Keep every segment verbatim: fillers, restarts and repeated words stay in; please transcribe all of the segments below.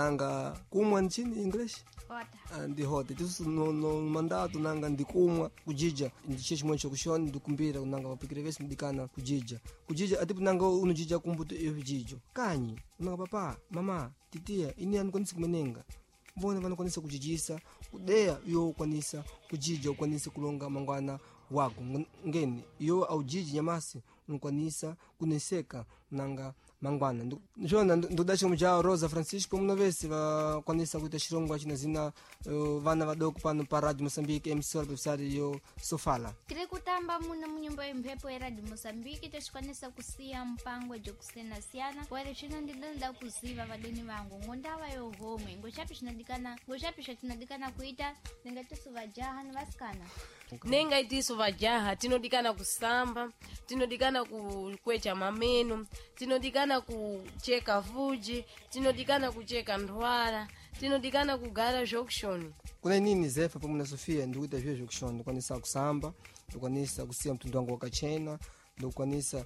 nanga kumwa nchini English Hota. ndi hota tisu no, no mandato nanga ndikumwa kujija ndiche chimwe chokushoni ndikumbira nanga mapikire vesi ndikana kujija kujija atipu nanga unujija kumbuto iyo vijijo kanyi nanga papa mama titia ini anukonisa kumenenga mbona vanokonisa kujijisa kudeya iyo kwanisa kujija ukwanisa kulonga mangwana wako ngeni iyo au jiji nyamasi unkwanisa kuneseka nanga mangwana njona ndodacho mjao Rosa Francisco mnovesi va kwanisa kuita shirongwa china zina uh, vana vadoko pano pa Radio Mozambique emisora professori yo Sofala tiri kutamba muna munyumba yempepo ya Radio Mozambique tachikwanisa kusiya mpango jokusena siana wale chino ndinda kuziva vadeni vangu ngondawa yo home ngochapi chinadikana ngochapi chinadikana kuita ningatisu vajaha ni vasikana nenga itiso vajaha tinodikana kusamba tinodikana kukwecha mameno tinodikana kucheka vuji tinodikana kucheka ndwara tinodikana kugara jokushoni kuna nini zefa pamoja na Sofia ndikuita vyo jokushoni ndikwanisa kusamba ndikwanisa kusiya mtundu wangu wakachena ndikwanisa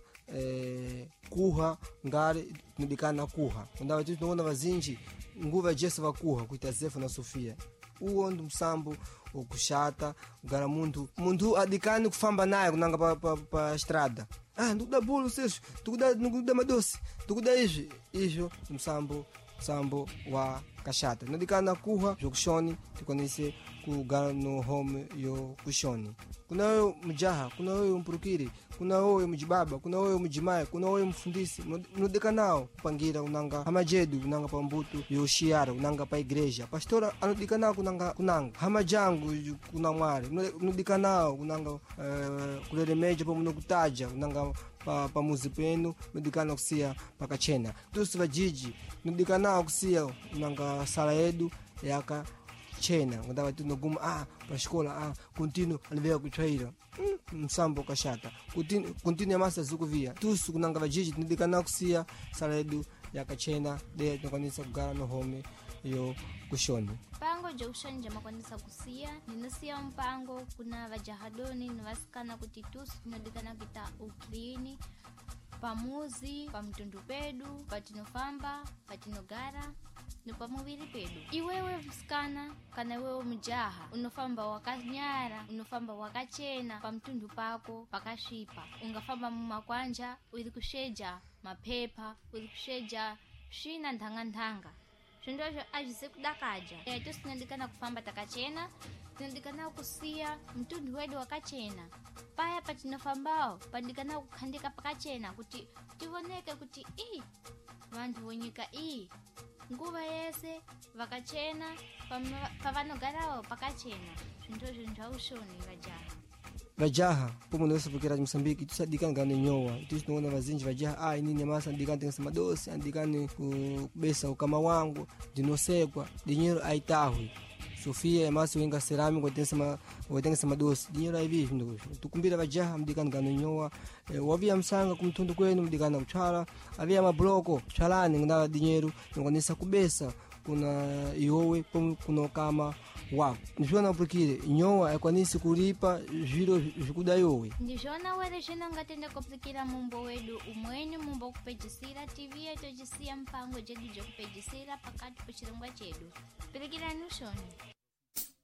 eh, kuha ngare tinodikana kuha ndawa titu tunaona vazinji nguva jesa vakuha kuita zefa na Sofia uo ndo msambo ukushata gara muntu muntu adikani kufamba naye kunanga pa pa, pa strada ah ndukuda bulu sesho tukuda ndukuda madosi tukuda ivi ivyo msambo msambo wa kashata ndikana kuha jokushoni tikwanise kugara no home yo kushoni kuna wewe mjaha kuna wewe mpurukiri kuna wewe mjibaba kuna wewe mjimaya kuna wewe mfundisi nodikanao pangira unanga amajedu unanga pambutu yo shiara unanga pa igreja pastora anodikanao kunanga kunanga hamajangu kuna mwari nodikanao kunanga uh, kulele meja pamuno kutaja unanga pa pa muzipenu nodikana kusia pakachena tusu vajiji nodikanao kusia unanga sala yedu yaka chena ngadawa tunoguma ah pa shikola ah continue alivea kutraira mm, msambo kashata continue continue masa zukuvia tusu kunanga vajiji ndikana kusia saledu yakachena de tukanisa kugara no home yo kushoni pango jokushoni jamakwanisa kusia ninasiya mpango kuna vajahadoni nivasikana kuti tusu tunodikana kita ukrini pamuzi pamtundu pedu patinofamba patinogara nopamuviri pedu iwewe msikana kana wewe mjaha unofamba wakanyara unofamba wakachena pamtundu pako pakashipa ungafamba mumakwanja uri kusheja mapepa uri kusheja shina ndhanga-ndhanga shondosho ajise kudakaja yaito sinandikana kufamba takachena tinandikana kusiya mtundu wedu wakachena paya patinofambao pandikana kukhandika pakachena kuti tivoneke kuti ii vantu wonyika ii nguva yese vakachena pavanogarawo pakachena zvintozvo zvaushoni vajaha vajaha pomo nose porque Mozambique tusadikana ngane nyowa tunoona vazinji vajaha ah inini masa ndikana tengesa madosi andikane kubesa ukama wangu dinosekwa dinheiro aitahwe Sofia masa wenga cerâmica tengesa tengesa madosi dinheiro aivi ndo tukumbira vajaha mdikana ngane nyowa eh, wavia msanga kumtundu kwenu mdikana kuchala avia mabloko chalani ngana dinheiro ngonesa kubesa kuna iyowe kuna kama wako nishona upukire nyowa yakwanisi kulipa zviro zvikuda yowe ndishona wele shina ngatende kupukira mumbo wedu umwenyu mumbo kupejisira T V yetu jisiya mpango jedu jokupejisira pakati kuchirongwa chedu pilikira nushoni